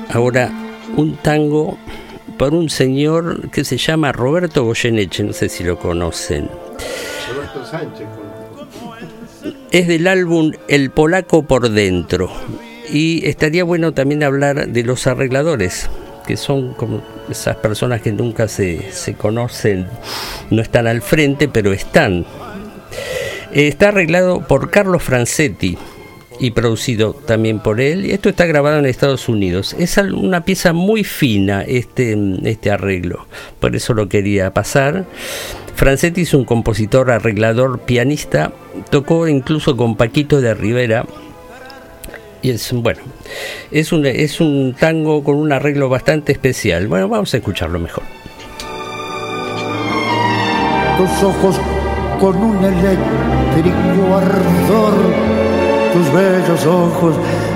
Ahora, un tango por un señor que se llama Roberto Goyeneche, no sé si lo conocen. Roberto Sánchez. Es del álbum El Polaco por Dentro. Y estaría bueno también hablar de los arregladores, que son como esas personas que nunca se conocen, no están al frente, pero están. Está arreglado por Carlos Francetti y producido también por él, y esto está grabado en Estados Unidos. Es una pieza muy fina este arreglo, por eso lo quería pasar. Francetti es un compositor, arreglador, pianista, tocó incluso con Paquito de Rivera, y es un tango con un arreglo bastante especial. Bueno, vamos a escucharlo mejor. Tus ojos con un eléctrico ardor, tus bellos ojos